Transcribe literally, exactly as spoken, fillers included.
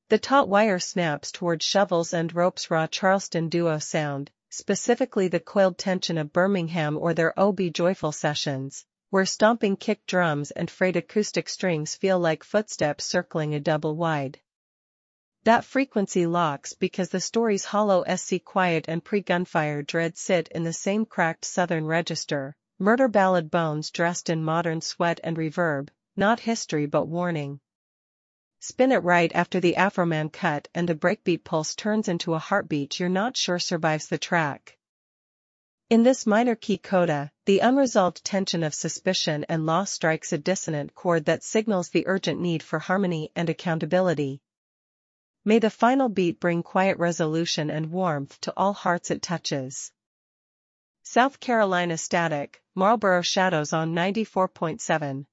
The taut wire snaps toward Shovels and Rope's raw Charleston duo sound, specifically the coiled tension of Birmingham or their O B Joyful sessions, where stomping kick drums and frayed acoustic strings feel like footsteps circling a double wide. That frequency locks because the story's hollow sc quiet and pre-gunfire dread sit in the same cracked southern register, murder ballad bones dressed in modern sweat and reverb, not history but warning. Spin it right after the Afroman cut and a breakbeat pulse turns into a heartbeat you're not sure survives the track. In this minor key coda, the unresolved tension of suspicion and loss strikes a dissonant chord that signals the urgent need for harmony and accountability. May the final beat bring quiet resolution and warmth to all hearts it touches. South Carolina Static, Marlboro Shadows on ninety-four point seven.